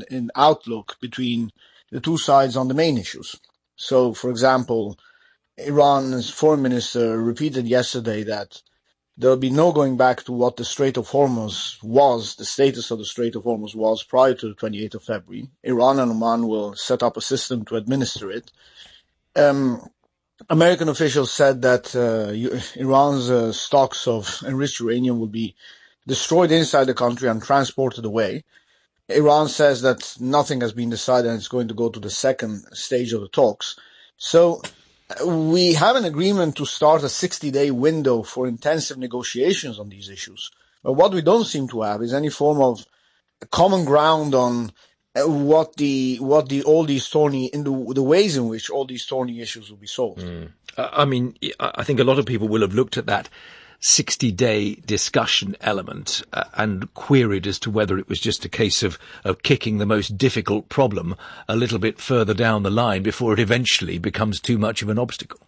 in outlook between the two sides on the main issues. So, for example, Iran's foreign minister repeated yesterday that there will be no going back to what the Strait of Hormuz was, the status of the Strait of Hormuz was prior to the 28th of February. Iran and Oman will set up a system to administer it. American officials said that Iran's stocks of enriched uranium will be destroyed inside the country and transported away. Iran says that nothing has been decided and it's going to go to the second stage of the talks. So we have an agreement to start a 60-day window for intensive negotiations on these issues. But what we don't seem to have is any form of common ground on the ways in which all these thorny issues will be solved. I mean, I think a lot of people will have looked at that 60-day discussion element and queried as to whether it was just a case of kicking the most difficult problem a little bit further down the line before it eventually becomes too much of an obstacle.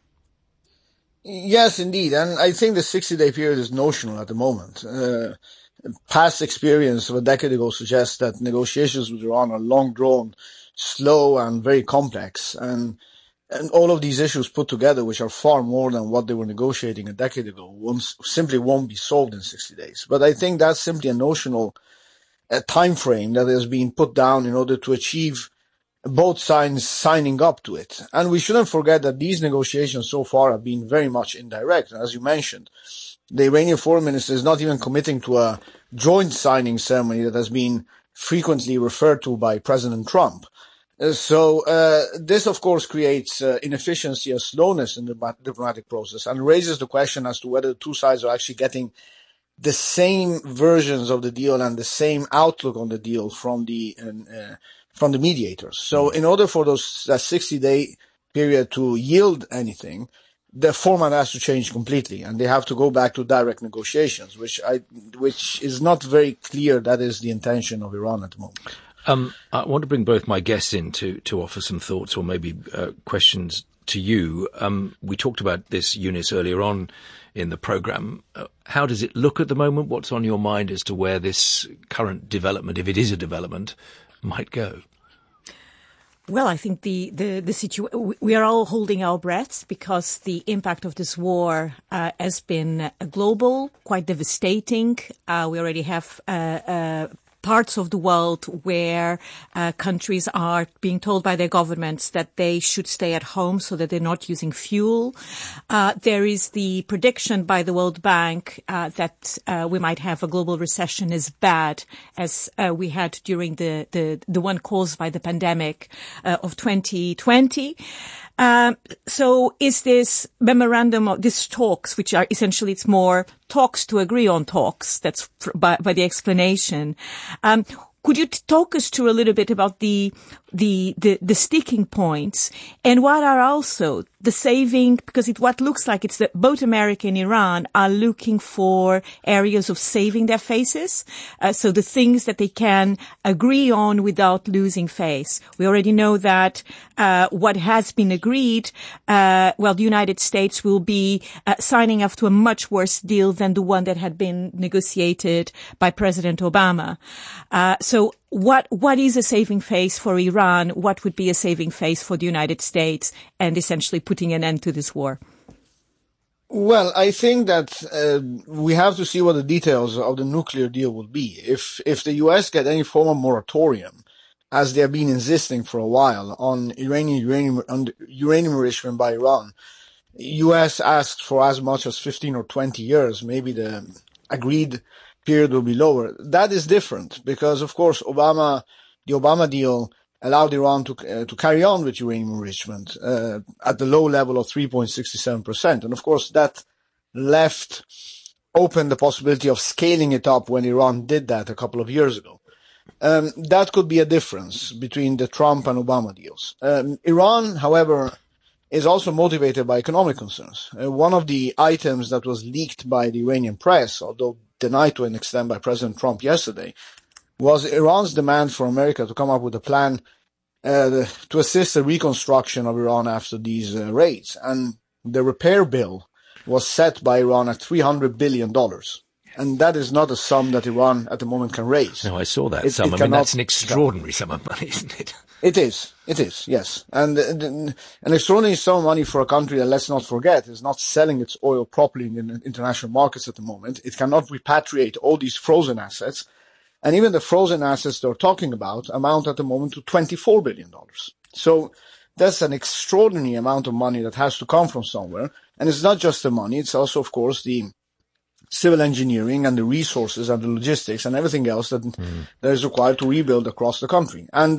Yes, indeed. And I think the 60-day period is notional at the moment. Past experience of a decade ago suggests that negotiations with Iran are long drawn, slow, and very complex. And all of these issues put together, which are far more than what they were negotiating a decade ago, simply won't be solved in 60 days. But I think that's simply a notional time frame that has been put down in order to achieve both sides signing up to it. And we shouldn't forget that these negotiations so far have been very much indirect. As you mentioned, the Iranian foreign minister is not even committing to a joint signing ceremony that has been frequently referred to by President Trump. So this, of course, creates inefficiency and slowness in the diplomatic process and raises the question as to whether the two sides are actually getting the same versions of the deal and the same outlook on the deal from the mediators. So in order for that 60-day period to yield anything, the format has to change completely, and they have to go back to direct negotiations, which is not very clear that is the intention of Iran at the moment. I want to bring both my guests in to offer some thoughts or maybe questions to you. We talked about this, Yunus, earlier on in the programme. How does it look at the moment? What's on your mind as to where this current development, if it is a development, might go? Well, I think the we are all holding our breaths because the impact of this war has been global, quite devastating. We already have parts of the world where countries are being told by their governments that they should stay at home so that they're not using fuel. There is the prediction by the World Bank that we might have a global recession as bad as we had during the one caused by the pandemic of 2020. So is this memorandum of these talks, which are essentially, it's more talks to agree on talks. That's by the explanation. Could you talk us through a little bit about the sticking points and what are also the saving, because what looks like it's that both America and Iran are looking for areas of saving their faces. So the things that they can agree on without losing face. We already know that, what has been agreed, the United States will be signing up to a much worse deal than the one that had been negotiated by President Obama. So what is a saving face for Iran? What would be a saving face for the United States and essentially putting an end to this war? Well, I think that we have to see what the details of the nuclear deal will be. If the US get any form of moratorium, as they have been insisting for a while on uranium enrichment by Iran, US asked for as much as 15 or 20 years, maybe the agreed period will be lower. That is different because, of course, the Obama deal allowed Iran to carry on with uranium enrichment at the low level of 3.67%. And, of course, that left open the possibility of scaling it up when Iran did that a couple of years ago. That could be a difference between the Trump and Obama deals. Iran, however, is also motivated by economic concerns. One of the items that was leaked by the Iranian press, although denied to an extent by President Trump yesterday, was Iran's demand for America to come up with a plan to assist the reconstruction of Iran after these raids. And the repair bill was set by Iran at $300 billion. And that is not a sum that Iran at the moment can raise. No, I saw that sum. I mean, that's an extraordinary sum of money, isn't it? It is, yes. And an extraordinary sum of money for a country that, let's not forget, is not selling its oil properly in international markets at the moment. It cannot repatriate all these frozen assets. And even the frozen assets they're talking about amount at the moment to $24 billion. So that's an extraordinary amount of money that has to come from somewhere. And it's not just the money, it's also, of course, the civil engineering and the resources and the logistics and everything else that is required to rebuild across the country. And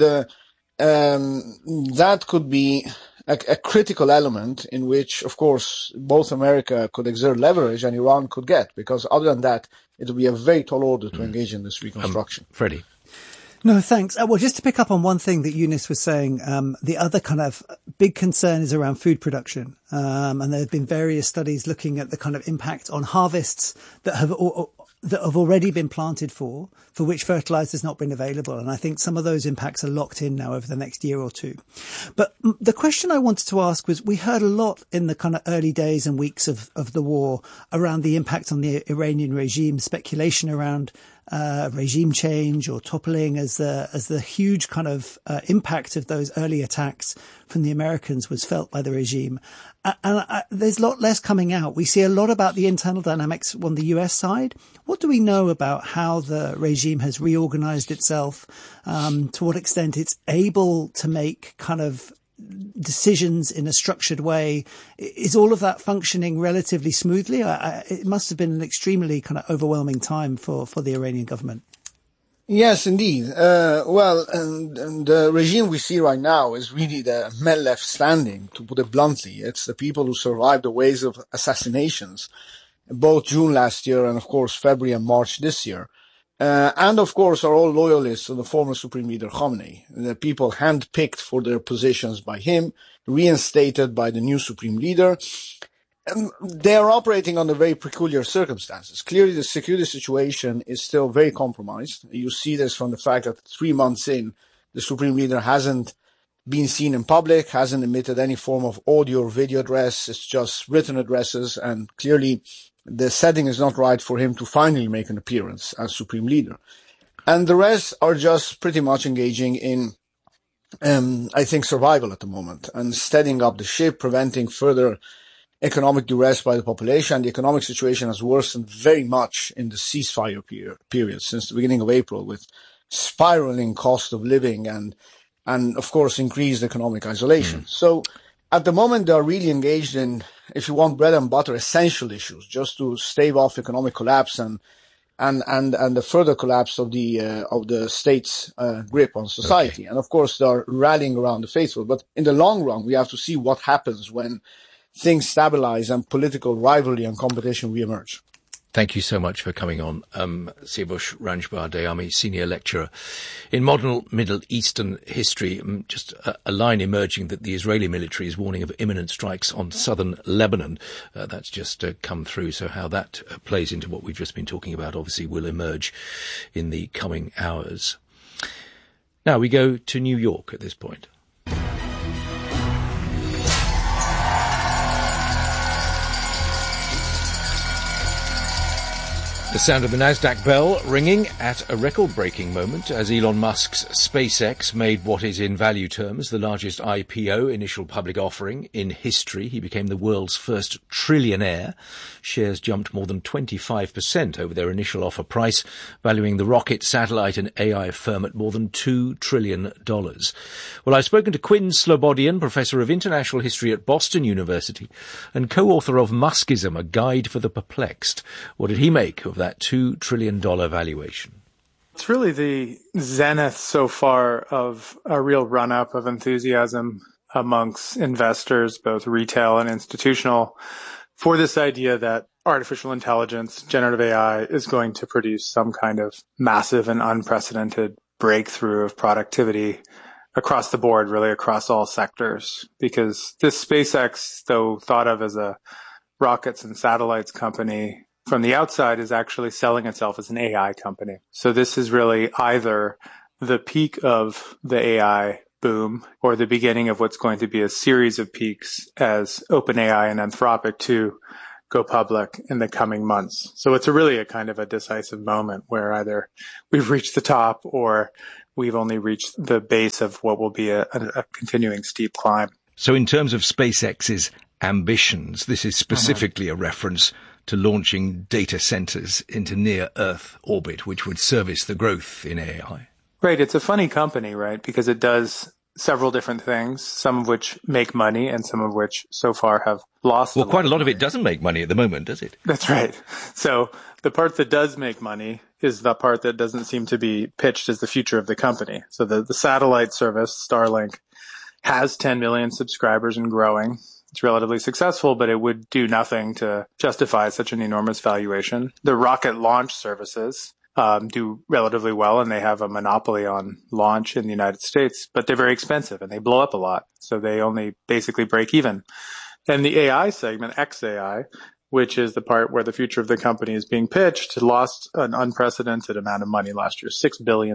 that could be a critical element in which, of course, both America could exert leverage and Iran could get, because other than that, it would be a very tall order to engage in this reconstruction. Freddie. No, thanks. Well, just to pick up on one thing that Yunus was saying, the other kind of big concern is around food production. And there have been various studies looking at the kind of impact on harvests that have already been planted for which fertilizer has not been available. And I think some of those impacts are locked in now over the next year or two. But the question I wanted to ask was, we heard a lot in the kind of early days and weeks of the war around the impact on the Iranian regime, speculation around regime change or toppling as the huge kind of impact of those early attacks from the Americans was felt by the regime. And there's a lot less coming out. We see a lot about the internal dynamics on the US side. What do we know about how the regime has reorganized itself? To what extent it's able to make kind of decisions in a structured way? Is all of that functioning relatively smoothly? It must have been an extremely kind of overwhelming time for the Iranian government. Yes, indeed. And the regime we see right now is really the men left standing, to put it bluntly. It's the people who survived the waves of assassinations, both June last year and, of course, February and March this year. And, of course, are all loyalists of the former Supreme Leader Khamenei, the people handpicked for their positions by him, reinstated by the new Supreme Leader. They are operating under very peculiar circumstances. Clearly, the security situation is still very compromised. You see this from the fact that 3 months in, the Supreme Leader hasn't been seen in public, hasn't emitted any form of audio or video address. It's just written addresses, and clearly the setting is not right for him to finally make an appearance as Supreme Leader. And the rest are just pretty much engaging in, I think, survival at the moment and steadying up the ship, preventing further economic duress by the population. The economic situation has worsened very much in the ceasefire period since the beginning of April, with spiraling cost of living and of course increased economic isolation. So at the moment they are really engaged in, if you want, bread and butter essential issues, just to stave off economic collapse and the further collapse of the state's grip on society. Okay. And of course they are rallying around the faithful. But in the long run, we have to see what happens when things stabilize and political rivalry and competition reemerge. Thank you so much for coming on. Siavush Ranjbar-Dayami, Senior Lecturer in Modern Middle Eastern History. Just a line emerging that the Israeli military is warning of imminent strikes on southern Lebanon. That's just come through. So how that plays into what we've just been talking about obviously will emerge in the coming hours. Now we go to New York at this point. The sound of the Nasdaq bell ringing at a record-breaking moment as Elon Musk's SpaceX made what is in value terms the largest IPO, initial public offering, in history. He became the world's first trillionaire. Shares jumped more than 25% over their initial offer price, valuing the rocket, satellite and AI firm at more than $2 trillion. Well, I've spoken to Quinn Slobodian, Professor of International History at Boston University and co-author of Muskism, A Guide for the Perplexed. What did he make of that $2 trillion valuation? It's really the zenith so far of a real run-up of enthusiasm amongst investors, both retail and institutional, for this idea that artificial intelligence, generative AI, is going to produce some kind of massive and unprecedented breakthrough of productivity across the board, really across all sectors. Because this SpaceX, though thought of as a rockets and satellites company, from the outside is actually selling itself as an AI company. So this is really either the peak of the AI boom or the beginning of what's going to be a series of peaks as OpenAI and Anthropic 2 go public in the coming months. So it's really a kind of a decisive moment where either we've reached the top or we've only reached the base of what will be a continuing steep climb. So in terms of SpaceX's ambitions, this is specifically a reference to launching data centers into near-Earth orbit, which would service the growth in AI. Right. It's a funny company, right? Because it does several different things, some of which make money and some of which so far have lost. Well, quite a lot of it doesn't make money at the moment, does it? That's right. So the part that does make money is the part that doesn't seem to be pitched as the future of the company. So the satellite service, Starlink, has 10 million subscribers and growing. It's relatively successful, but it would do nothing to justify such an enormous valuation. The rocket launch services do relatively well, and they have a monopoly on launch in the United States, but they're very expensive and they blow up a lot. So they only basically break even. And the AI segment, XAI, which is the part where the future of the company is being pitched, lost an unprecedented amount of money last year, $6 billion.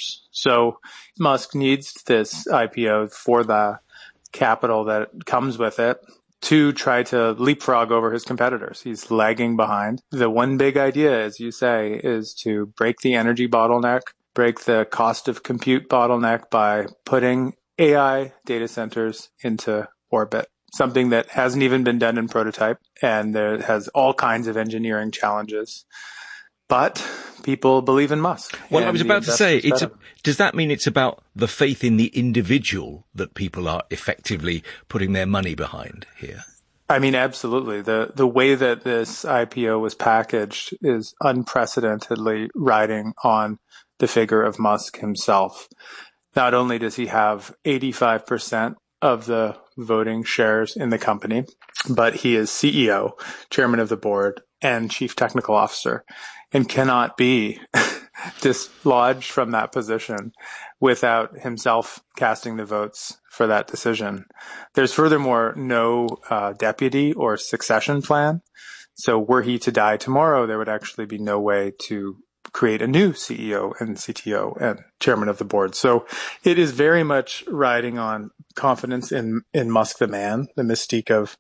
So Musk needs this IPO for the capital that comes with it to try to leapfrog over his competitors. He's lagging behind. The one big idea, as you say, is to break the energy bottleneck, break the cost of compute bottleneck by putting AI data centers into orbit, something that hasn't even been done in prototype, and there has all kinds of engineering challenges. But people believe in Musk. Well, I was about to say, does that mean it's about the faith in the individual that people are effectively putting their money behind here? I mean, absolutely. The way that this IPO was packaged is unprecedentedly riding on the figure of Musk himself. Not only does he have 85% of the voting shares in the company, but he is CEO, chairman of the board, and chief technical officer, and cannot be dislodged from that position without himself casting the votes for that decision. There's furthermore no deputy or succession plan. So were he to die tomorrow, there would actually be no way to create a new CEO and CTO and chairman of the board. So it is very much riding on confidence in Musk the man, the mystique of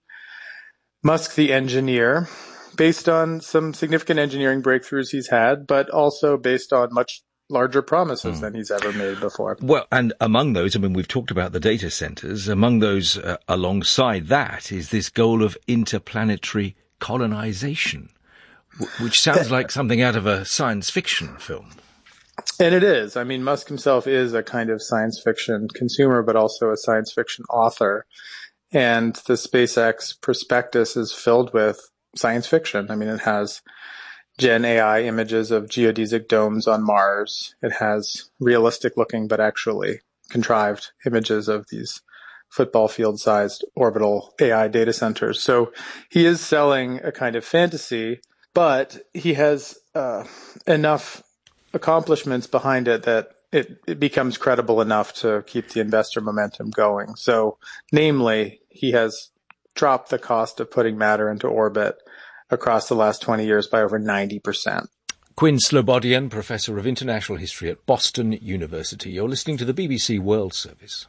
Musk the engineer, based on some significant engineering breakthroughs he's had, but also based on much larger promises than he's ever made before. Well, and among those, I mean, we've talked about the data centers. Among those, alongside that, is this goal of interplanetary colonization, which sounds like something out of a science fiction film. And it is. I mean, Musk himself is a kind of science fiction consumer, but also a science fiction author. And the SpaceX prospectus is filled with science fiction. I mean, it has Gen AI images of geodesic domes on Mars. It has realistic looking, but actually contrived images of these football field sized orbital AI data centers. So he is selling a kind of fantasy, but he has enough accomplishments behind it that it becomes credible enough to keep the investor momentum going. So namely, he has dropped the cost of putting matter into orbit across the last 20 years by over 90%. Quinn Slobodian, Professor of International History at Boston University. You're listening to the BBC World Service.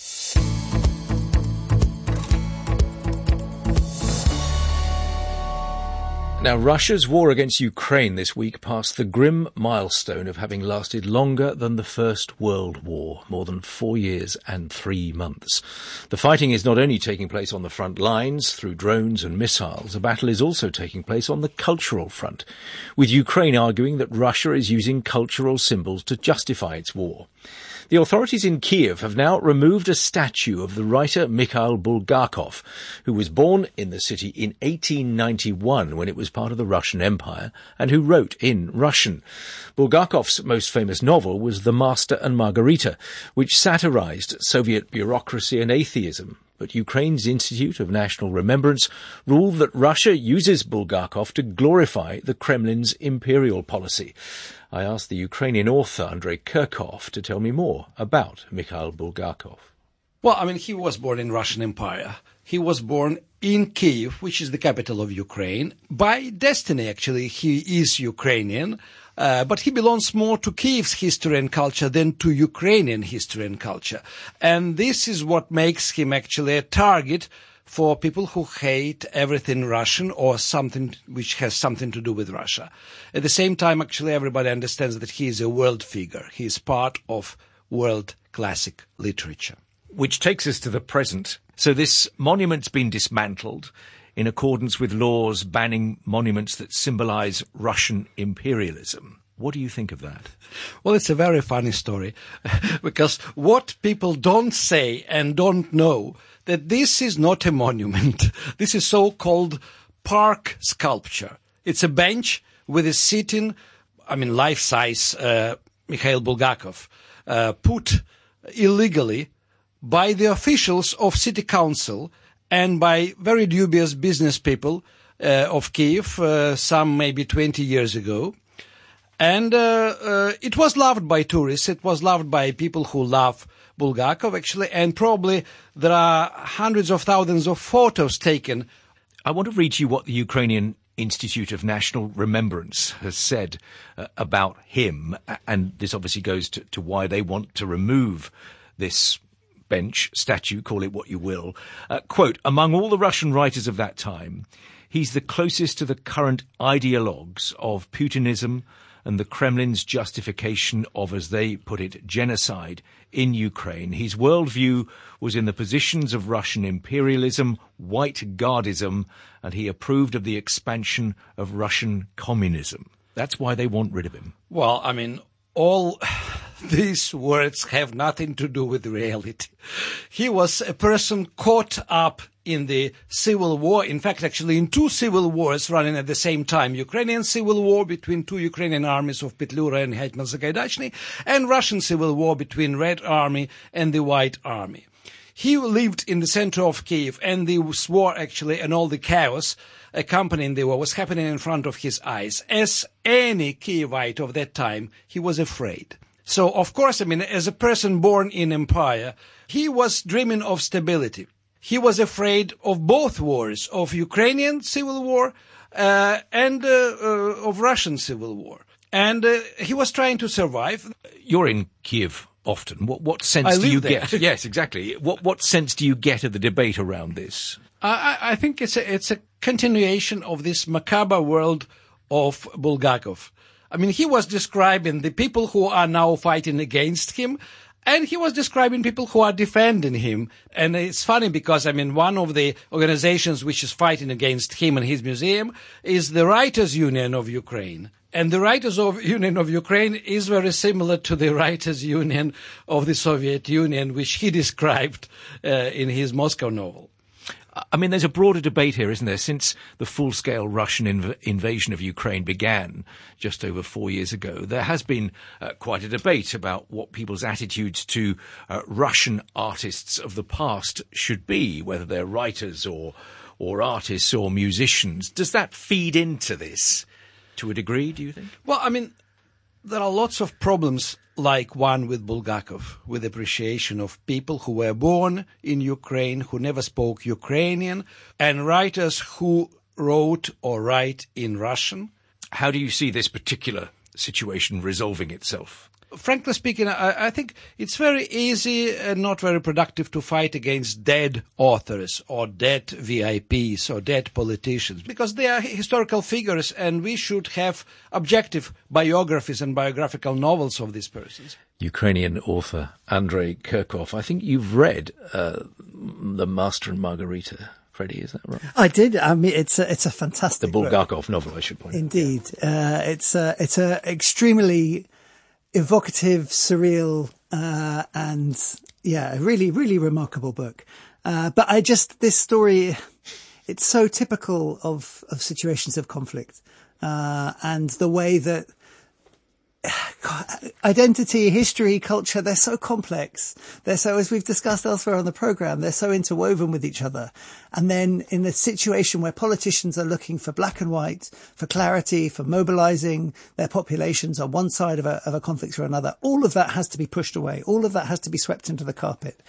Now, Russia's war against Ukraine this week passed the grim milestone of having lasted longer than the First World War, more than 4 years and 3 months. The fighting is not only taking place on the front lines through drones and missiles, a battle is also taking place on the cultural front, with Ukraine arguing that Russia is using cultural symbols to justify its war. The authorities in Kiev have now removed a statue of the writer Mikhail Bulgakov, who was born in the city in 1891 when it was part of the Russian Empire, and who wrote in Russian. Bulgakov's most famous novel was The Master and Margarita, which satirized Soviet bureaucracy and atheism. But Ukraine's Institute of National Remembrance ruled that Russia uses Bulgakov to glorify the Kremlin's imperial policy. I asked the Ukrainian author Andrei Kirkov to tell me more about Mikhail Bulgakov. Well, I mean, he was born in Russian Empire. He was born in Kyiv, which is the capital of Ukraine. By destiny, actually, he is Ukrainian, but he belongs more to Kyiv's history and culture than to Ukrainian history and culture. And this is what makes him actually a target for people who hate everything Russian or something which has something to do with Russia. At the same time, actually, everybody understands that he is a world figure. He is part of world classic literature. Which takes us to the present. So this monument's been dismantled in accordance with laws banning monuments that symbolize Russian imperialism. What do you think of that? Well, it's a very funny story because what people don't say and don't know that this is not a monument. This is so-called park sculpture. It's a bench with a sitting, life-size Mikhail Bulgakov, put illegally by the officials of city council and by very dubious business people of Kyiv, some maybe 20 years ago. And it was loved by tourists. It was loved by people who love Bulgakov, actually, and probably there are hundreds of thousands of photos taken. I want to read to you what the Ukrainian Institute of National Remembrance has said about him, and this obviously goes to why they want to remove this bench, statue, call it what you will. Quote, among all the Russian writers of that time, he's the closest to the current ideologues of Putinism and the Kremlin's justification of, as they put it, genocide in Ukraine. His worldview was in the positions of Russian imperialism, white guardism, and he approved of the expansion of Russian communism. That's why they want rid of him. Well, all these words have nothing to do with reality. He was a person caught up in the civil war. In fact, actually, in two civil wars running at the same time. Ukrainian civil war between two Ukrainian armies of Petlura and Hetman Sagaidachny, and Russian civil war between Red Army and the White Army. He lived in the center of Kyiv, and the war actually, and all the chaos accompanying the war was happening in front of his eyes. As any Kyivite of that time, he was afraid. So, of course, as a person born in empire, he was dreaming of stability. He was afraid of both wars, of Ukrainian civil war and of Russian civil war. And he was trying to survive. You're in Kyiv often. What sense do you get? Yes, exactly. What sense do you get of the debate around this? I think it's a continuation of this macabre world of Bulgakov. He was describing the people who are now fighting against him, and he was describing people who are defending him. And it's funny because, one of the organizations which is fighting against him and his museum is the Writers' Union of Ukraine. And the Writers' Union of Ukraine is very similar to the Writers' Union of the Soviet Union, which he described in his Moscow novel. There's a broader debate here, isn't there? Since the full-scale Russian invasion of Ukraine began just over 4 years ago, there has been quite a debate about what people's attitudes to Russian artists of the past should be, whether they're writers or artists or musicians. Does that feed into this to a degree, do you think? Well, there are lots of problems like one with Bulgakov, with appreciation of people who were born in Ukraine, who never spoke Ukrainian, and writers who wrote or write in Russian. How do you see this particular situation resolving itself? Frankly speaking, I think it's very easy and not very productive to fight against dead authors or dead VIPs or dead politicians, because they are historical figures and we should have objective biographies and biographical novels of these persons. Ukrainian author Andrei Kirkov, I think you've read The Master and Margarita. Freddie, is that right? I did. It's a fantastic The Bulgakov novel, I should point out. Indeed. It's a extremely evocative, surreal, and a really, really remarkable book. But this story, it's so typical of situations of conflict, and the way that identity, history, culture, they're so complex. They're so, as we've discussed elsewhere on the program, they're so interwoven with each other. And then in a situation where politicians are looking for black and white, for clarity, for mobilizing their populations on one side of a conflict or another, all of that has to be pushed away. All of that has to be swept into the carpet.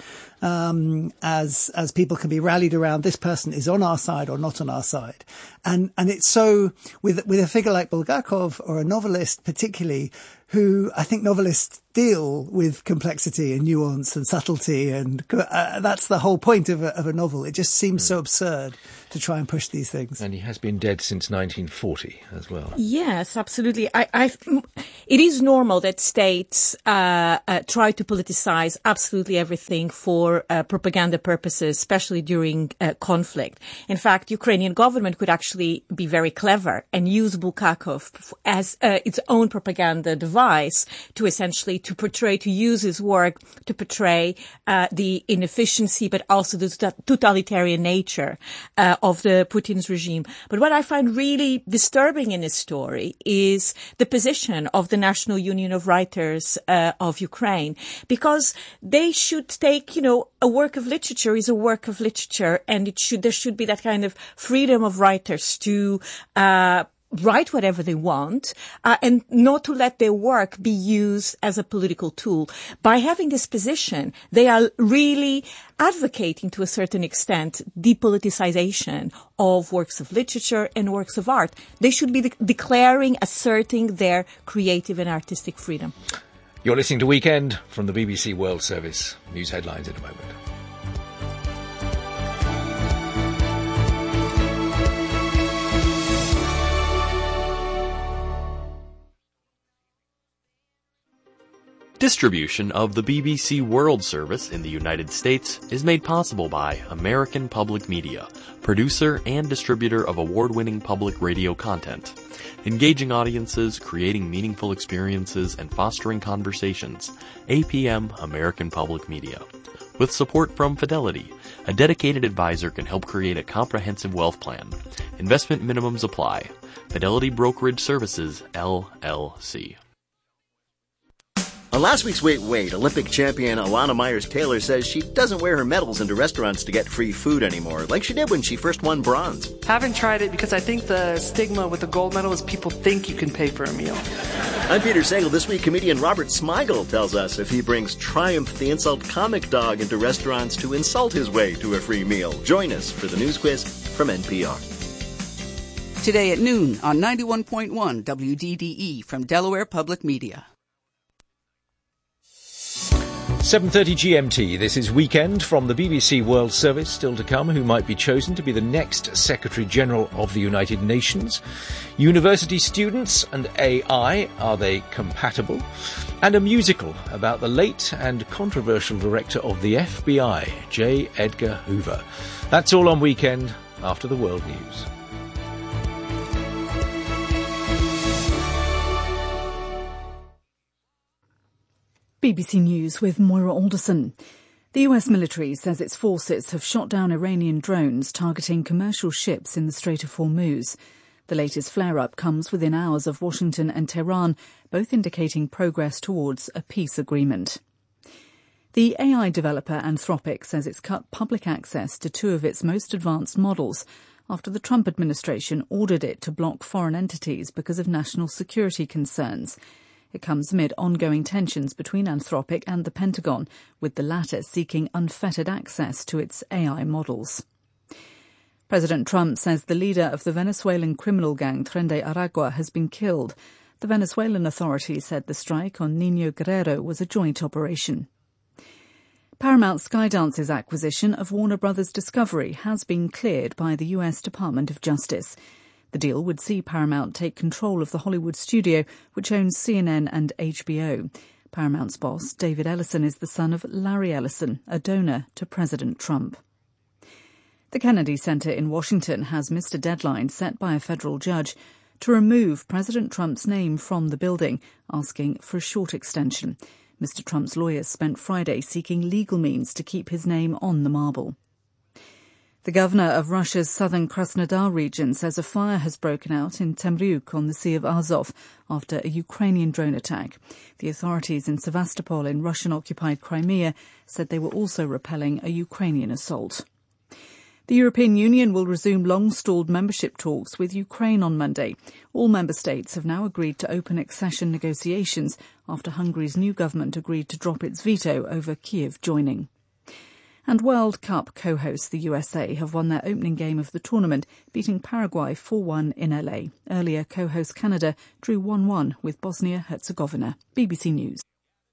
As people can be rallied around, this person is on our side or not on our side. And it's so, with a figure like Bulgakov or a novelist particularly, who I think novelists deal with complexity and nuance and subtlety, and that's the whole point of a novel. It just seems so absurd to try and push these things. And he has been dead since 1940 as well. Yes, absolutely. It is normal that states try to politicize absolutely everything for propaganda purposes, especially during conflict. In fact, Ukrainian government could actually be very clever and use Bulgakov as its own propaganda device to essentially to use his work to portray the inefficiency, but also the totalitarian nature of the Putin's regime. But what I find really disturbing in his story is the position of the National Union of Writers of Ukraine, because they should take, a work of literature is a work of literature, and there should be that kind of freedom of writers to write whatever they want, and not to let their work be used as a political tool. By having this position, they are really advocating to a certain extent depoliticization of works of literature and works of art. They should be asserting their creative and artistic freedom. You're listening to Weekend from the BBC World Service. News headlines in a moment. Distribution of the BBC World Service in the United States is made possible by American Public Media, producer and distributor of award-winning public radio content. Engaging audiences, creating meaningful experiences, and fostering conversations. APM American Public Media. With support from Fidelity, a dedicated advisor can help create a comprehensive wealth plan. Investment minimums apply. Fidelity Brokerage Services, LLC. On last week's Wait, Wait, Olympic champion Alana Myers-Taylor says she doesn't wear her medals into restaurants to get free food anymore, like she did when she first won bronze. Haven't tried it because I think the stigma with the gold medal is people think you can pay for a meal. I'm Peter Sagal. This week, comedian Robert Smigel tells us if he brings Triumph the Insult Comic Dog into restaurants to insult his way to a free meal. Join us for the news quiz from NPR. Today at noon on 91.1 WDDE from Delaware Public Media. 7:30 GMT. This is Weekend from the BBC World Service. Still to come, who might be chosen to be the next Secretary-General of the United Nations. University students and AI, are they compatible? And a musical about the late and controversial director of the FBI, J. Edgar Hoover. That's all on Weekend after the world news. BBC News with Moira Alderson. The US military says its forces have shot down Iranian drones targeting commercial ships in the Strait of Hormuz. The latest flare-up comes within hours of Washington and Tehran, both indicating progress towards a peace agreement. The AI developer Anthropic says it's cut public access to two of its most advanced models after the Trump administration ordered it to block foreign entities because of national security concerns. It comes amid ongoing tensions between Anthropic and the Pentagon, with the latter seeking unfettered access to its AI models. President Trump says the leader of the Venezuelan criminal gang Tren de Aragua has been killed. The Venezuelan authorities said the strike on Niño Guerrero was a joint operation. Paramount Skydance's acquisition of Warner Bros. Discovery has been cleared by the US Department of Justice. The deal would see Paramount take control of the Hollywood studio, which owns CNN and HBO. Paramount's boss, David Ellison, is the son of Larry Ellison, a donor to President Trump. The Kennedy Center in Washington has missed a deadline set by a federal judge to remove President Trump's name from the building, asking for a short extension. Mr. Trump's lawyers spent Friday seeking legal means to keep his name on the marble. The governor of Russia's southern Krasnodar region says a fire has broken out in Temryuk on the Sea of Azov after a Ukrainian drone attack. The authorities in Sevastopol in Russian-occupied Crimea said they were also repelling a Ukrainian assault. The European Union will resume long-stalled membership talks with Ukraine on Monday. All member states have now agreed to open accession negotiations after Hungary's new government agreed to drop its veto over Kyiv joining. And World Cup co-hosts the USA have won their opening game of the tournament, beating Paraguay 4-1 in LA. Earlier, co-host Canada drew 1-1 with Bosnia-Herzegovina. BBC News.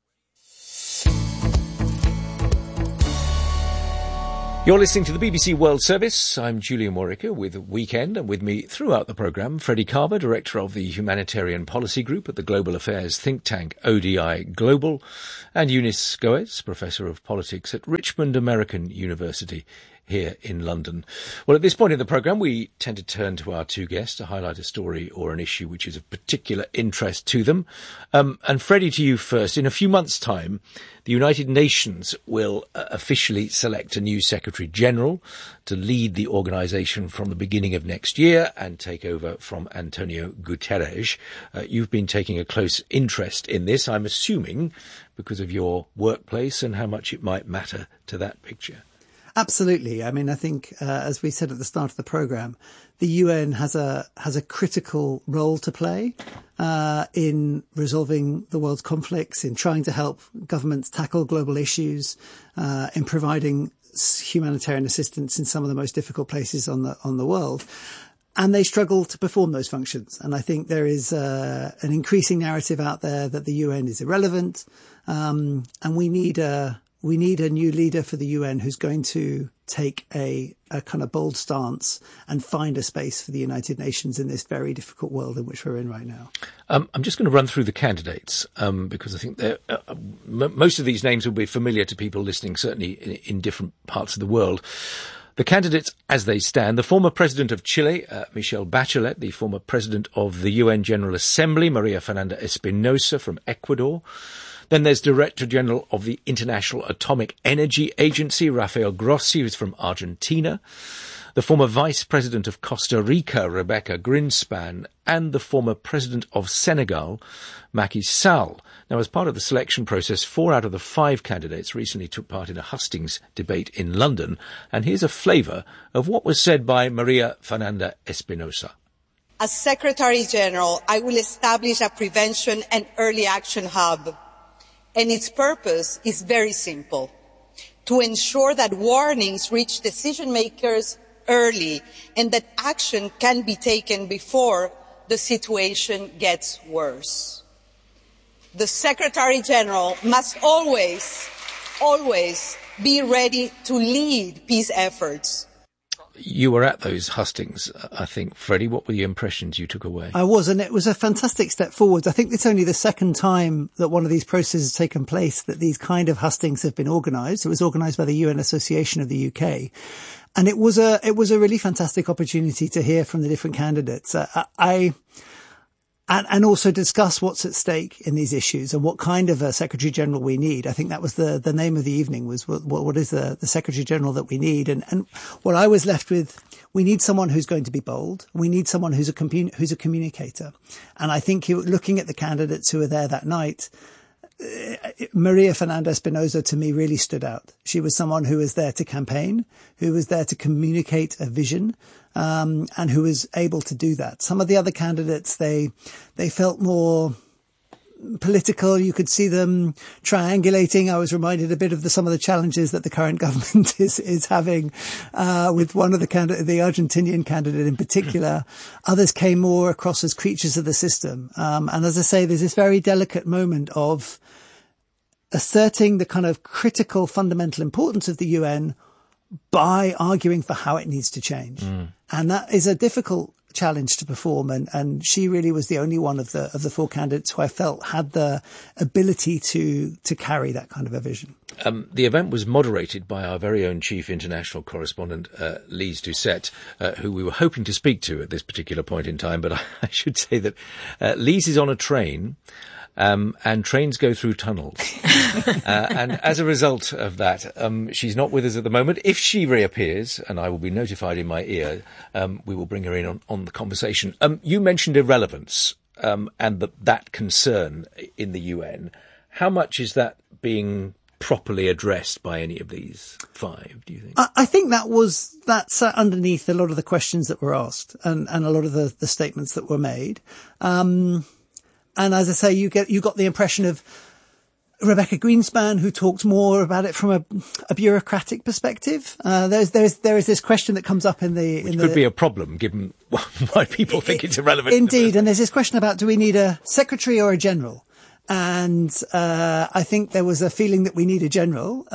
You're listening to the BBC World Service. I'm Julian Warwicker with Weekend, and with me throughout the programme, Freddie Carver, Director of the Humanitarian Policy Group at the Global Affairs think tank ODI Global, and Eunice Goetz, Professor of Politics at Richmond American University here in London. Well, at this point in the programme, we tend to turn to our two guests to highlight a story or an issue which is of particular interest to them. And Freddie, to you first. In a few months' time, the United Nations will officially select a new Secretary-General to lead the organisation from the beginning of next year and take over from Antonio Guterres. You've been taking a close interest in this, I'm assuming, because of your workplace and how much it might matter to that picture. Absolutely. I mean, I think, as we said at the start of the programme, the UN has a critical role to play in resolving the world's conflicts, in trying to help governments tackle global issues, in providing humanitarian assistance in some of the most difficult places on the world. And they struggle to perform those functions. And I think there is an increasing narrative out there that the UN is irrelevant, and we need a new leader for the UN who's going to take a kind of bold stance and find a space for the United Nations in this very difficult world in which we're in right now. I'm just going to run through the candidates because I think most of these names will be familiar to people listening, certainly in different parts of the world. The candidates as they stand: the former president of Chile, Michelle Bachelet; the former president of the UN General Assembly, Maria Fernanda Espinosa from Ecuador. Then there's Director General of the International Atomic Energy Agency, Rafael Grossi, who's from Argentina. The former Vice President of Costa Rica, Rebecca Greenspan, and the former President of Senegal, Macky Sall. Now, as part of the selection process, 4 out of the 5 candidates recently took part in a hustings debate in London. And here's a flavour of what was said by Maria Fernanda Espinosa. As Secretary General, I will establish a prevention and early action hub. And its purpose is very simple: to ensure that warnings reach decision makers early and that action can be taken before the situation gets worse. The Secretary General must always be ready to lead peace efforts. You were at those hustings, I think. Freddie, what were the impressions you took away? I was, and it was a fantastic step forward. I think it's only the second time that one of these processes has taken place that these kind of hustings have been organised. It was organised by the UN Association of the UK. And it was a really fantastic opportunity to hear from the different candidates. And also discuss what's at stake in these issues and what kind of a Secretary General we need. I think that was the name of the evening, was what is the Secretary General that we need. And what I was left with, we need someone who's going to be bold. We need someone who's a communicator. And I think looking at the candidates who were there that night, Maria Fernanda Espinosa to me really stood out. She was someone who was there to campaign, who was there to communicate a vision, and who was able to do that. Some of the other candidates, they felt more political. You could see them triangulating. I was reminded a bit of some of the challenges that the current government is having, with one of the Argentinian candidate in particular. Others came more across as creatures of the system. And as I say, there's this very delicate moment of asserting the kind of critical fundamental importance of the UN by arguing for how it needs to change. And that is a difficult challenge to perform, and she really was the only one of the 4 candidates who I felt had the ability to carry that kind of a vision. The event was moderated by our very own chief international correspondent, Lise Doucette, who we were hoping to speak to at this particular point in time, but I should say that Lise is on a train. And trains go through tunnels. And as a result of that, she's not with us at the moment. If she reappears, and I will be notified in my ear, we will bring her in on the conversation. You mentioned irrelevance, and that concern in the UN. How much is that being properly addressed by any of these 5, do you think? I think that sat underneath a lot of the questions that were asked and a lot of the statements that were made. And as I say, you got the impression of Rebecca Greenspan, who talked more about it from a bureaucratic perspective. There is this question that comes up Which could be a problem given why people think it's irrelevant. Indeed. And there's this question about, do we need a secretary or a general? And, I think there was a feeling that we need a general.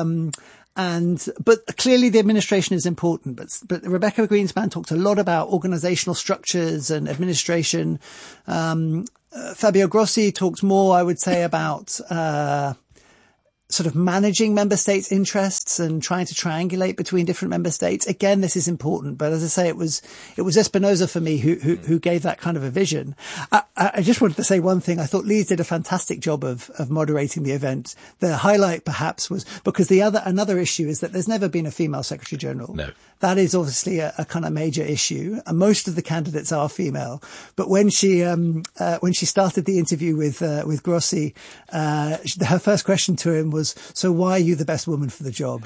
But clearly the administration is important. But Rebecca Greenspan talked a lot about organizational structures and administration. Fabio Grossi talked more, I would say, about sort of managing member states' interests and trying to triangulate between different member states. Again, this is important, but as I say, it was Espinosa for me who gave that kind of a vision. I just wanted to say one thing. I thought Lise did a fantastic job of moderating the event. The highlight perhaps was because another issue is that there's never been a female Secretary General. No. That is obviously a kind of major issue. And most of the candidates are female. But when she started the interview with Grossi, her first question to him was, so why are you the best woman for the job?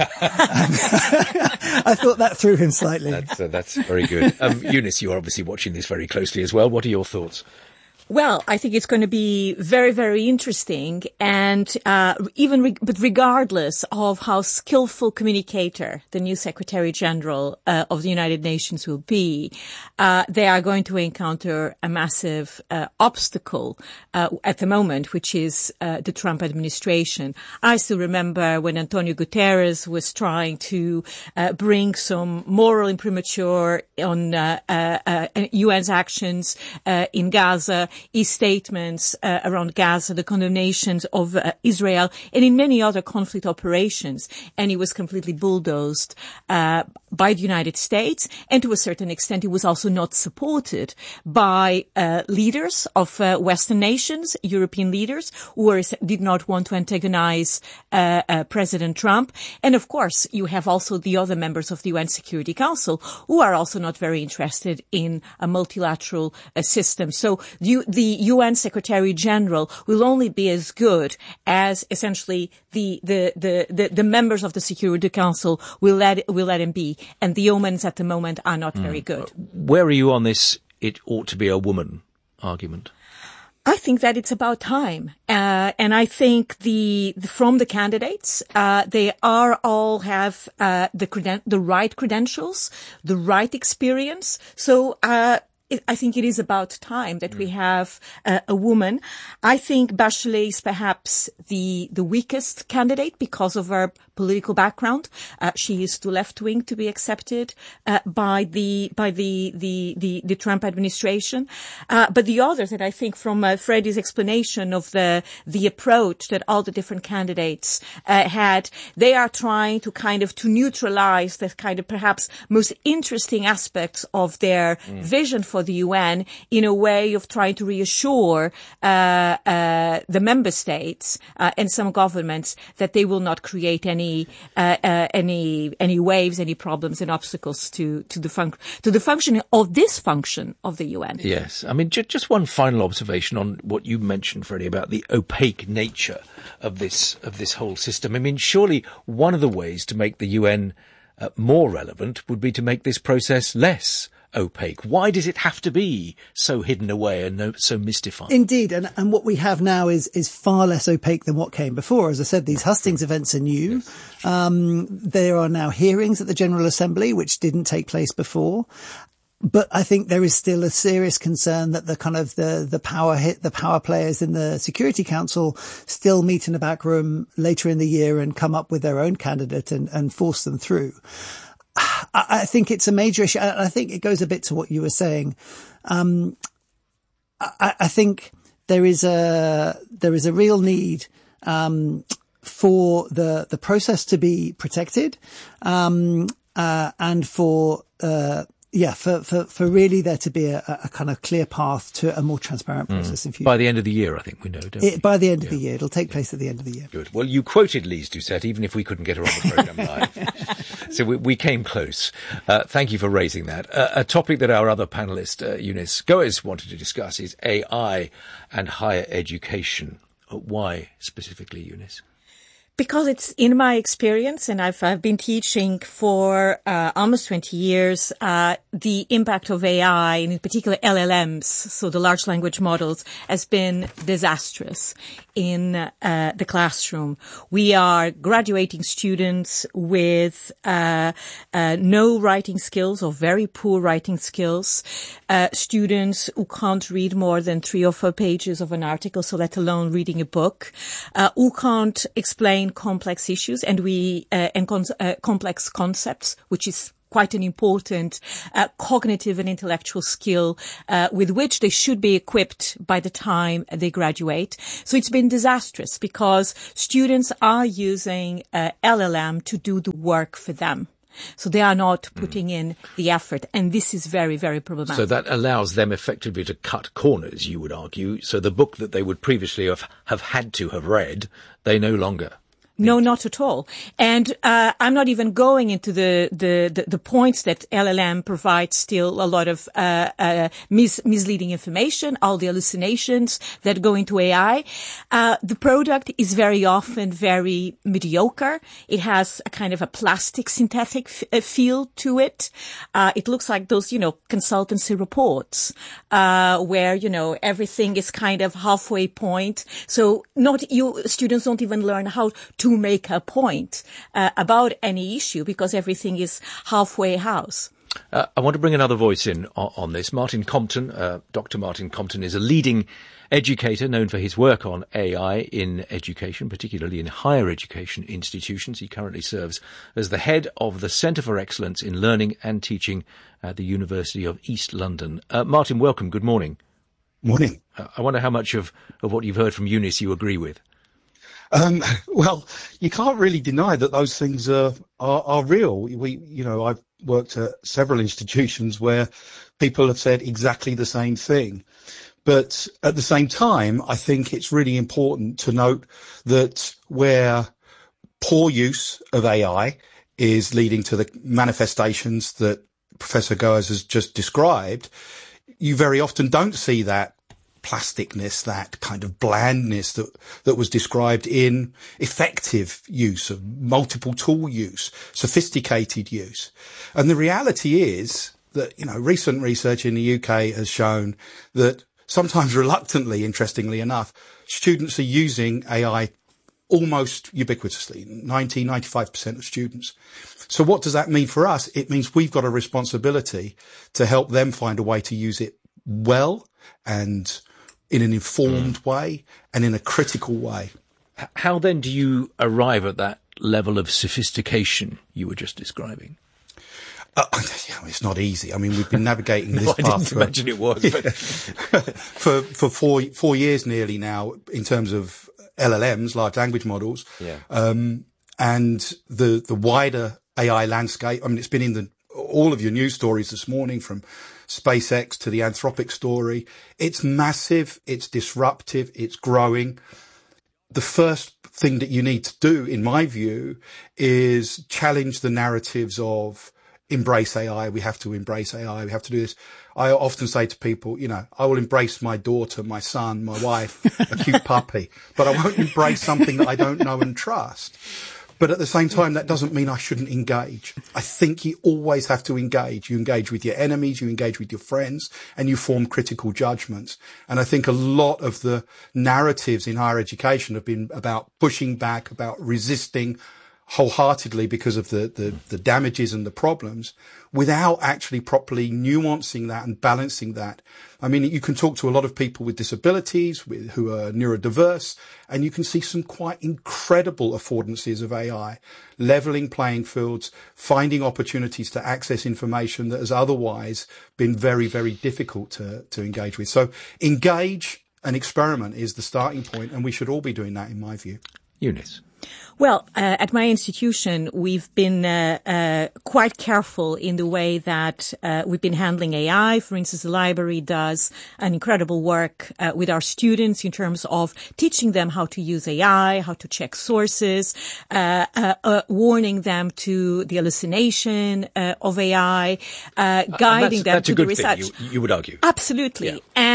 I thought that threw him slightly. That's very good. Eunice, you're obviously watching this very closely as well. What are your thoughts? Well, I think it's going to be very, very interesting. And, but regardless of how skillful communicator the new Secretary General, of the United Nations will be, they are going to encounter a massive, obstacle, at the moment, which is, the Trump administration. I still remember when Antonio Guterres was trying to, bring some moral imprimatur on, UN's actions, in Gaza, his statements around Gaza, the condemnations of Israel, and in many other conflict operations. And he was completely bulldozed by the United States. And to a certain extent, he was also not supported by leaders of Western nations, European leaders, who did not want to antagonize President Trump. And of course, you have also the other members of the UN Security Council who are also not very interested in a multilateral system. So the UN Secretary General will only be as good as essentially the members of the Security Council will let him be. And the omens at the moment are not very good. Where are you on this it ought to be a woman argument? I think that it's about time. And I think from the candidates, they all have, the right credentials, the right experience. So, I think it is about time that we have a woman. I think Bachelet is perhaps the weakest candidate because of her political background. She is too left wing to be accepted by the Trump administration. But the others, and I think from Freddie's explanation of the approach that all the different candidates had, they are trying to to neutralize the kind of perhaps most interesting aspects of their vision for the UN in a way of trying to reassure the member states and some governments that they will not create any waves, any problems and obstacles to the functioning of this function of the UN. Yes, I mean just one final observation on what you mentioned, Freddie, about the opaque nature of this whole system. I mean, surely one of the ways to make the UN more relevant would be to make this process less opaque. Why does it have to be so hidden away and so mystified? Indeed, and what we have now is far less opaque than what came before. As I said, these hustings events are new. Yes. There are now hearings at the General Assembly, which didn't take place before. But I think there is still a serious concern that the power players in the Security Council still meet in a back room later in the year and come up with their own candidate and force them through. I think it's a major issue. I think it goes a bit to what you were saying. I think there is a real need for the process to be protected, and for really there to be a kind of clear path to a more transparent process in future. By the end of the year, I think we know, don't we? By the end of the year. It'll take place at the end of the year. Good. Well, you quoted Lise Doucette, even if we couldn't get her on the programme live. So we came close. Thank you for raising that. A topic that our other panellist, Eunice Goes, wanted to discuss is AI and higher education. Why specifically, Eunice? Because it's in my experience, and I've been teaching for almost 20 years, the impact of AI, and in particular LLMs, so the large language models, has been disastrous in the classroom. We are graduating students with no writing skills or very poor writing skills, students who can't read more than 3 or 4 pages of an article, so let alone reading a book, who can't explain complex issues and complex concepts, which is quite an important cognitive and intellectual skill with which they should be equipped by the time they graduate. So it's been disastrous because students are using LLM to do the work for them. So they are not putting in the effort, and this is very, very problematic. So that allows them effectively to cut corners, you would argue. So the book that they would previously have had to have read, they no longer. No, not at all. And I'm not even going into the points that LLM provides still a lot of misleading information, all the hallucinations that go into AI. The product is very often very mediocre. It has a kind of a plastic synthetic feel to it. It looks like those, consultancy reports where, everything is kind of halfway point. So students don't even learn how to make a point about any issue because everything is halfway house. I want to bring another voice in on this. Martin Compton, Dr. Martin Compton is a leading educator known for his work on AI in education, particularly in higher education institutions. He currently serves as the head of the Centre for Excellence in Learning and Teaching at the University of East London. Martin, welcome. Good morning. Morning. I wonder how much of what you've heard from Eunice you agree with. Well, you can't really deny that those things are real. I've worked at several institutions where people have said exactly the same thing. But at the same time, I think it's really important to note that where poor use of AI is leading to the manifestations that Professor Goers has just described, you very often don't see that plasticness, that kind of blandness that was described in effective use of multiple tool use, sophisticated use. And the reality is that, recent research in the UK has shown that sometimes reluctantly, interestingly enough, students are using AI almost ubiquitously, 95% of students. So what does that mean for us? It means we've got a responsibility to help them find a way to use it well and in an informed way and in a critical way. How then do you arrive at that level of sophistication you were just describing? It's not easy. I mean, we've been navigating this path. I didn't imagine it was. But for 4 years nearly now, in terms of LLMs, large language models, and the wider AI landscape. I mean, it's been in all of your news stories this morning, from SpaceX to the Anthropic story. It's massive. It's disruptive. It's growing. The first thing that you need to do, in my view, is challenge the narratives of embrace AI. We have to embrace AI. We have to do this. I often say to people, I will embrace my daughter, my son, my wife, a cute puppy, but I won't embrace something that I don't know and trust. But at the same time, that doesn't mean I shouldn't engage. I think you always have to engage. You engage with your enemies, you engage with your friends, and you form critical judgments. And I think a lot of the narratives in higher education have been about pushing back, about resisting wholeheartedly because of the damages and the problems, without actually properly nuancing that and balancing that. I mean, you can talk to a lot of people with disabilities, who are neurodiverse, and you can see some quite incredible affordances of AI, leveling playing fields, finding opportunities to access information that has otherwise been very, very difficult to engage with. So engage and experiment is the starting point, and we should all be doing that, in my view. Eunice. Well, at my institution, we've been quite careful in the way that we've been handling AI. For instance, the library does an incredible work with our students in terms of teaching them how to use AI, how to check sources, warning them to the hallucination of AI, guiding them to the research. Thing, you would argue. Absolutely. Yeah.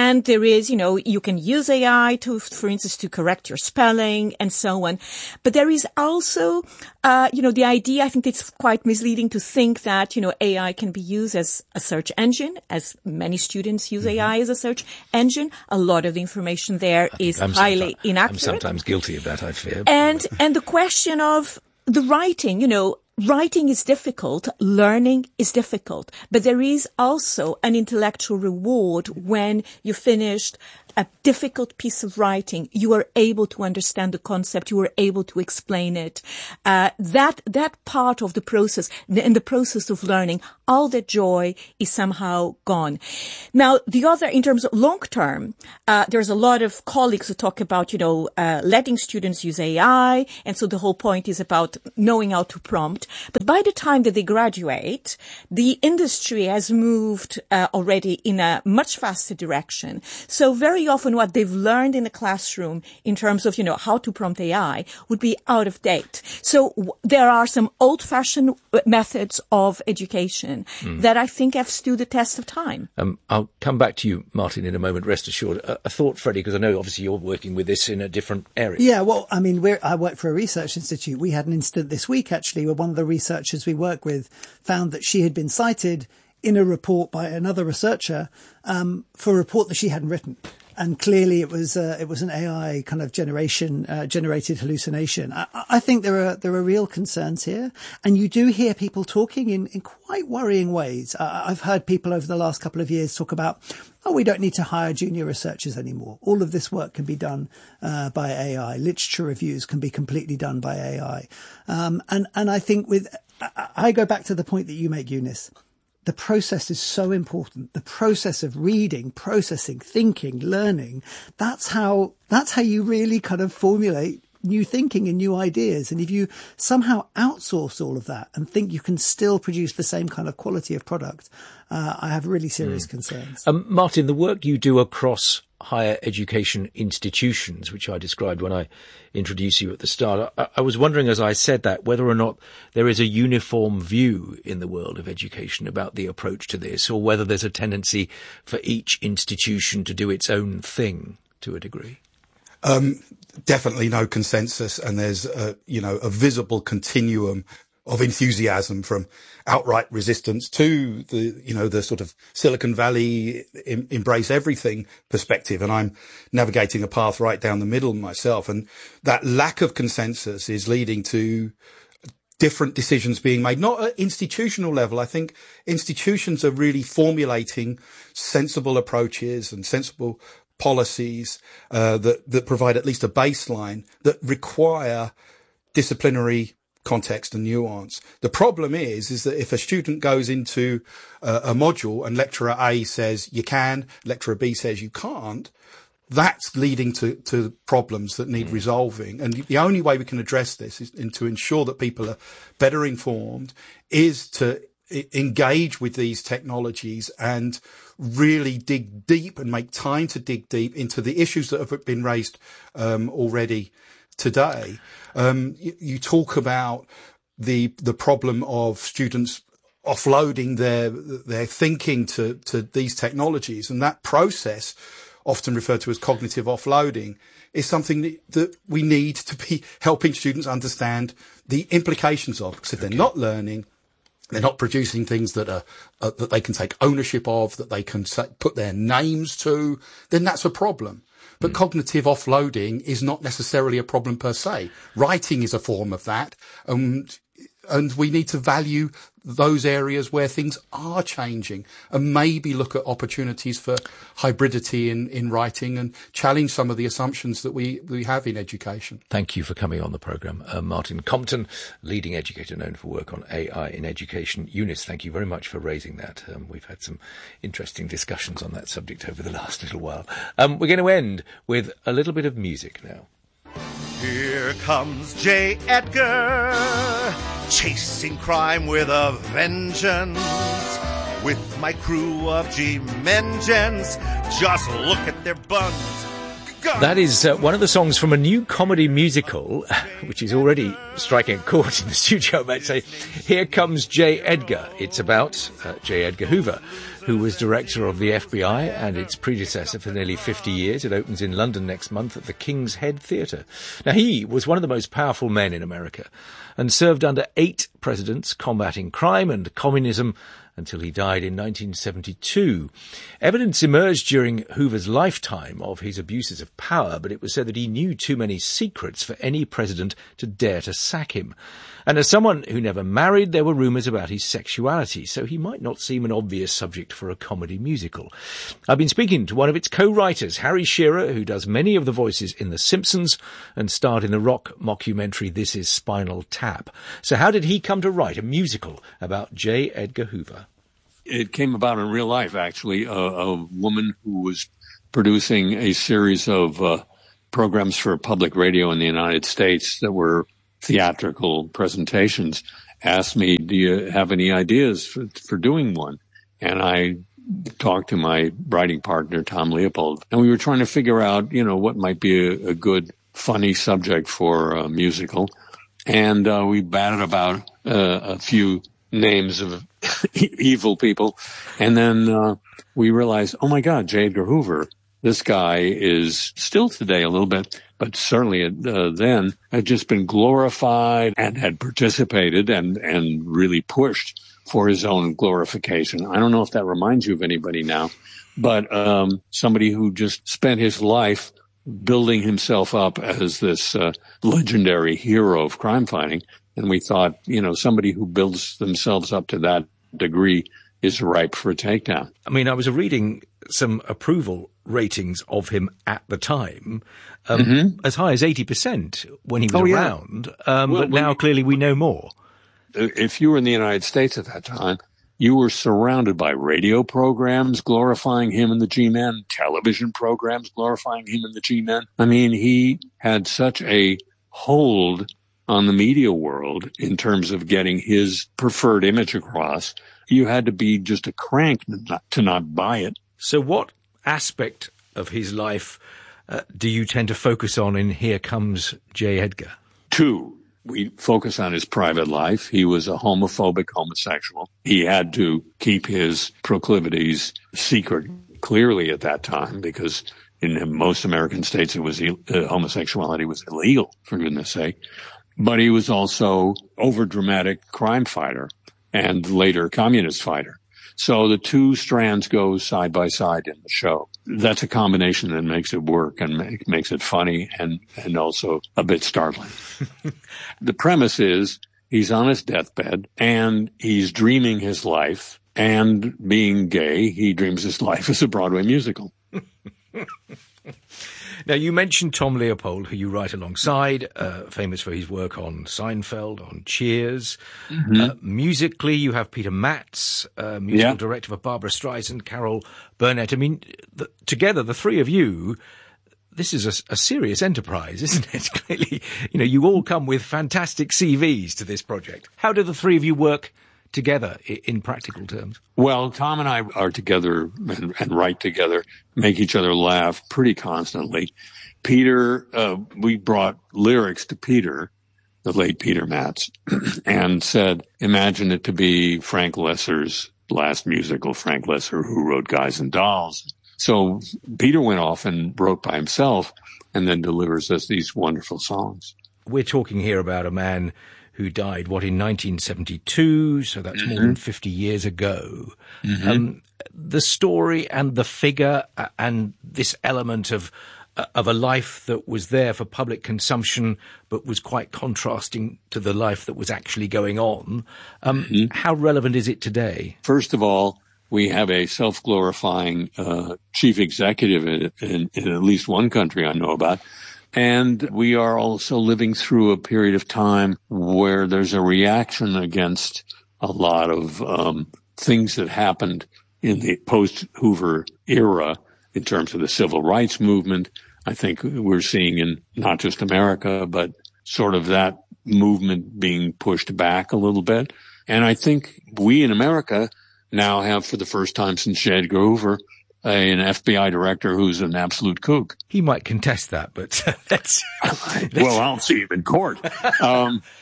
And there is, you can use AI to, for instance, to correct your spelling and so on. But there is also, the idea, I think it's quite misleading to think that, AI can be used as a search engine, as many students use AI as a search engine. A lot of the information there is highly inaccurate. I'm sometimes guilty of that, I fear. And the question of the writing, writing is difficult, learning is difficult, but there is also an intellectual reward when you finished a difficult piece of writing. You are able to understand the concept. You are able to explain it. That part of the process, in the process of learning, all that joy is somehow gone. Now, the other, in terms of long term, there's a lot of colleagues who talk about, letting students use AI. And so the whole point is about knowing how to prompt. But by the time that they graduate, the industry has moved already in a much faster direction. So very often what they've learned in the classroom in terms of, how to prompt AI would be out of date. So there are some old-fashioned methods of education that I think have stood the test of time. I'll come back to you, Martin, in a moment, rest assured. A thought, Freddie, because I know obviously you're working with this in a different area. Yeah, well, I mean, I work for a research institute. We had an incident this week, actually, where one of the researchers we work with found that she had been cited in a report by another researcher for a report that she hadn't written. And clearly it was an AI kind of generated hallucination. I think there are real concerns here. And you do hear people talking in quite worrying ways. I've heard people over the last couple of years talk about, we don't need to hire junior researchers anymore. All of this work can be done by AI. Literature reviews can be completely done by AI. And I think I go back to the point that you make, Eunice. The process is so important. The process of reading, processing, thinking, learning. That's how you really kind of formulate new thinking and new ideas. And if you somehow outsource all of that and think you can still produce the same kind of quality of product, I have really serious concerns. Martin, the work you do across higher education institutions, which I described when I introduced you at the start, I was wondering, as I said that, whether or not there is a uniform view in the world of education about the approach to this, or whether there's a tendency for each institution to do its own thing to a degree. Definitely no consensus, and there's a visible continuum of enthusiasm from outright resistance to the sort of Silicon Valley embrace everything perspective. And I'm navigating a path right down the middle myself. And that lack of consensus is leading to different decisions being made, not at institutional level. I think institutions are really formulating sensible approaches and sensible policies that provide at least a baseline that require disciplinary context and nuance. The problem is that if a student goes into a module and lecturer A says you can, lecturer B says you can't, that's leading to problems that need resolving. And the only way we can address this is to ensure that people are better informed is to engage with these technologies and really dig deep and make time to dig deep into the issues that have been raised already today. You talk about the problem of students offloading their thinking to these technologies, and that process, often referred to as cognitive offloading, is something that we need to be helping students understand the implications of. Because if they're not learning, they're not producing things that that they can take ownership of, that they can put their names to, then that's a problem. But cognitive offloading is not necessarily a problem per se. Writing is a form of that. And we need to value those areas where things are changing and maybe look at opportunities for hybridity in writing and challenge some of the assumptions that we have in education. Thank you for coming on the programme. Martin Compton, leading educator known for work on AI in education. Eunice, thank you very much for raising that. We've had some interesting discussions on that subject over the last little while. We're going to end with a little bit of music now. Here comes J. Edgar, chasing crime with a vengeance. With my crew of G-Mengens, just look at their buns. That is one of the songs from a new comedy musical, which is already striking a chord in the studio, I might say. Here Comes J. Edgar. It's about J. Edgar Hoover, who was director of the FBI and its predecessor for nearly 50 years. It opens in London next month at the King's Head Theatre. Now, he was one of the most powerful men in America and served under 8 presidents combating crime and communism until he died in 1972. Evidence emerged during Hoover's lifetime of his abuses of power, but it was said that he knew too many secrets for any president to dare to sack him. And as someone who never married, there were rumours about his sexuality, so he might not seem an obvious subject for a comedy musical. I've been speaking to one of its co-writers, Harry Shearer, who does many of the voices in The Simpsons and starred in the rock mockumentary This Is Spinal Tap. So how did he come to write a musical about J. Edgar Hoover? It came about in real life, actually. A woman who was producing a series of programs for public radio in the United States that were theatrical presentations asked me, do you have any ideas for doing one? And I talked to my writing partner, Tom Leopold, and we were trying to figure out, what might be a good, funny subject for a musical. And we batted about a few names of evil people. And then we realized, oh my God, J. Edgar Hoover, this guy is still today a little bit, but certainly then had just been glorified and had participated and really pushed for his own glorification. I don't know if that reminds you of anybody now, but somebody who just spent his life building himself up as this legendary hero of crime fighting. And we thought, somebody who builds themselves up to that degree is ripe for a takedown. I mean, I was reading some approval ratings of him at the time, as high as 80% when he was around. But now clearly we know more. If you were in the United States at that time, you were surrounded by radio programs glorifying him and the G-Men, television programs glorifying him and the G-Men. I mean, he had such a hold on the media world in terms of getting his preferred image across. You had to be just a crank to not buy it. So what aspect of his life do you tend to focus on in Here Comes J. Edgar? 2. We focus on his private life. He was a homophobic homosexual. He had to keep his proclivities secret clearly at that time because in most American states it was homosexuality was illegal, for goodness sake. But he was also overdramatic crime fighter and later communist fighter. So the 2 strands go side by side in the show. That's a combination that makes it work and makes it funny and also a bit startling. The premise is he's on his deathbed and he's dreaming his life, and being gay, he dreams his life as a Broadway musical. Now, you mentioned Tom Leopold, who you write alongside, famous for his work on Seinfeld, on Cheers. Musically, you have Peter Matz, musical director for Barbra Streisand, Carol Burnett. I mean, together, the 3 of you, this is a serious enterprise, isn't it? Clearly, you all come with fantastic CVs to this project. How do the 3 of you work together in practical terms? Well, Tom and I are together and write together, make each other laugh pretty constantly. Peter, we brought lyrics to Peter, the late Peter Matz, and said, imagine it to be Frank Loesser's last musical, Frank Loesser, who wrote Guys and Dolls. So Peter went off and wrote by himself and then delivers us these wonderful songs. We're talking here about a man who died, in 1972, so that's more than 50 years ago. The story and the figure and this element of a life that was there for public consumption but was quite contrasting to the life that was actually going on. How relevant is it today? First of all, we have a self-glorifying chief executive in at least one country I know about. And we are also living through a period of time where there's a reaction against a lot of things that happened in the post-Hoover era in terms of the civil rights movement. I think we're seeing in not just America, but sort of that movement being pushed back a little bit. And I think we in America now have, for the first time since J. Edgar Hoover, an FBI director who's an absolute kook. He might contest that, but that's... Well, I'll see him in court.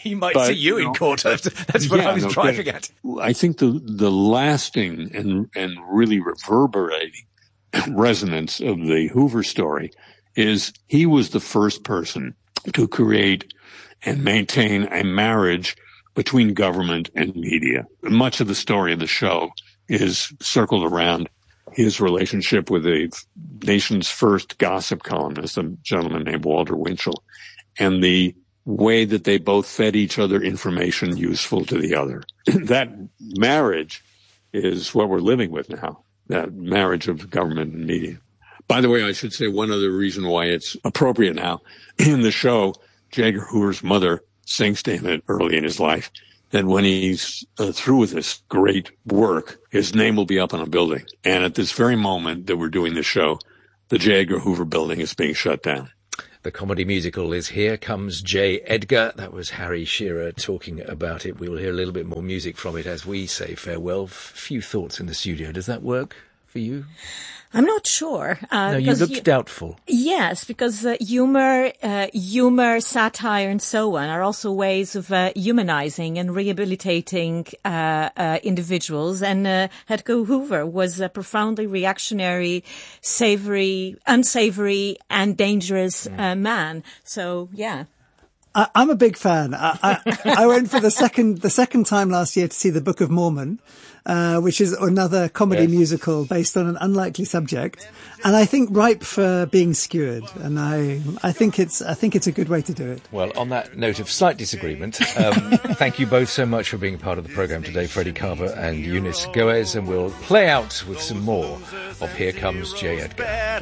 He might see you in court. That's what I was driving at. I think the lasting and really reverberating resonance of the Hoover story is he was the first person to create and maintain a marriage between government and media. Much of the story of the show is circled around his relationship with the nation's first gossip columnist, a gentleman named Walter Winchell, and the way that they both fed each other information useful to the other. That marriage is what we're living with now, that marriage of government and media. By the way, I should say one other reason why it's appropriate now. In the show, J. Edgar Hoover's mother sings to him early in his life that when he's through with this great work, his name will be up on a building. And at this very moment that we're doing the show, the J. Edgar Hoover building is being shut down. The comedy musical is Here Comes J. Edgar. That was Harry Shearer talking about it. We will hear a little bit more music from it as we say farewell. Few thoughts in the studio. Does that work for you? I'm not sure. No, you looked doubtful. Yes, because humor, satire, and so on are also ways of humanizing and rehabilitating individuals. And Edgar Hoover was a profoundly reactionary, unsavory, and dangerous man. So, yeah. I'm a big fan. I went for the second time last year to see The Book of Mormon, which is another comedy musical based on an unlikely subject, and I think ripe for being skewered. And I think it's a good way to do it. Well, on that note of slight disagreement, thank you both so much for being part of the programme today, Freddie Carver and Eunice Goes, and we'll play out with some more of Here Comes J. Edgar.